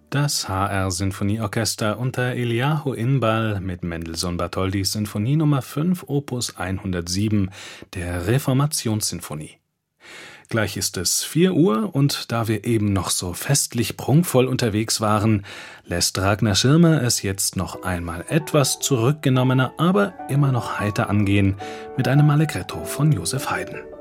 Das HR-Sinfonieorchester unter Eliahu Inbal mit Mendelssohn-Bartholdys Sinfonie Nummer 5 Opus 107, der Reformationssinfonie. Gleich ist es 4 Uhr und da wir eben noch so festlich prunkvoll unterwegs waren, lässt Ragnar Schirmer es jetzt noch einmal etwas zurückgenommener, aber immer noch heiter angehen mit einem Allegretto von Joseph Haydn.